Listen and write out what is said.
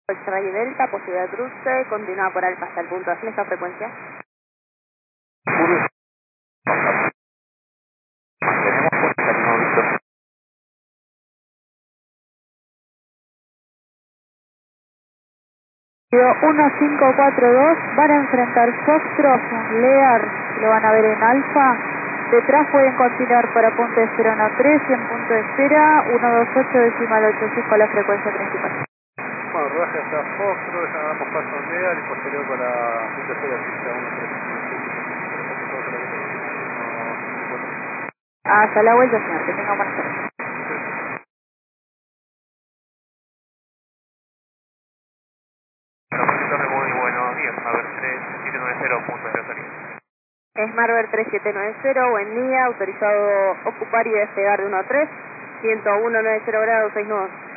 X-Ray Delta, posibilidad de cruce, continúa por Alfa hasta el punto de esta frecuencia. Mantenemos puesta el nuevo Víctor. 1542 van a enfrentar Foxtrot, Lear, lo van a ver en Alfa. Detrás pueden continuar para punto de espera 13 y en punto de espera 128,85 la frecuencia principal. Bueno, rodaje hasta Foxtrot, ya damos paso a Lear y posterior para punto de espera 13. Hasta la vuelta, señor, que tenga buenas tardes. Muy buenos días, a ver 3790, punto de salida. Smartbird 3790, buen día, autorizado ocupar y despegar de 1 a 3, 10190 grados, 6 nudos.